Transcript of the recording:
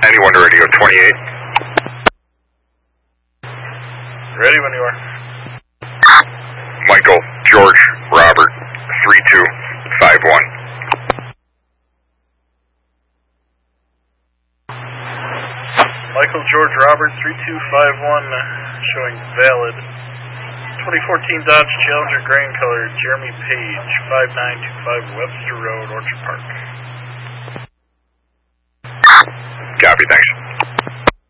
Anyone to radio 28. Ready when you are. Michael, George, Robert, 3251. Michael, George, Robert, 3251, showing valid. 2014 Dodge Challenger, gray in color, Jeremy Page, 5925 Webster Road, Orchard Park. Copy, thanks.